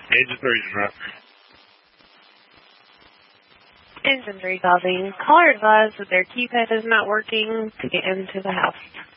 Engine 3 is rough. Engine 3 calling. Caller advised that their keypad is not working to get into the house.